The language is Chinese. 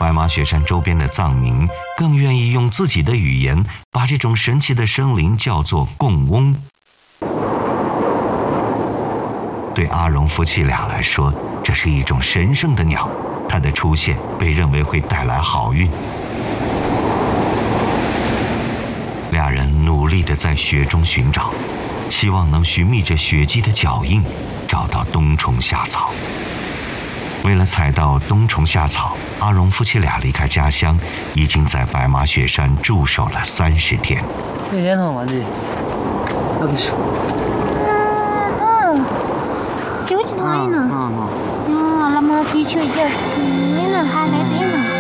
白马雪山周边的藏民更愿意用自己的语言把这种神奇的生灵叫做贡翁。对阿荣夫妻俩来说，这是一种神圣的鸟，它的出现被认为会带来好运。俩人努力地在雪中寻找，希望能寻觅着雪姬的脚印，找到冬虫夏草。为了采到冬虫夏草，阿荣夫妻俩离开家乡，已经在白马雪山驻守了30天。 这年头嘛，这，那是。 就去哪里呢？呀，那么地球就是从哪呢？还来对呢？